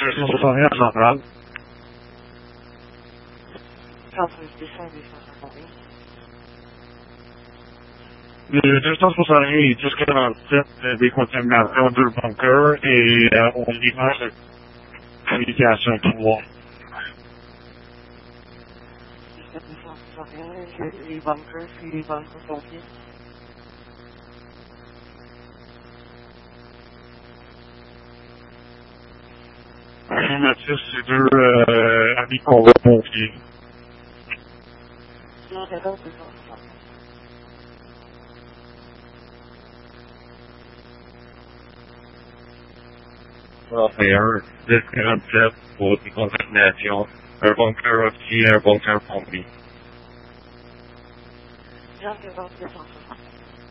261 centrale. Le 261 est jusqu'à 47 des contaminations de bunker et on l'image de communication 3. Les bunkers, puis les bunkers pompiers. Affirmatif, c'est deux amis qu'on va pompiers. Non, c'est ça, c'est ça. Et un 1047 pour des contaminations, un bunker officier et un bunker pompier. Non, c'est ça, c'est ça.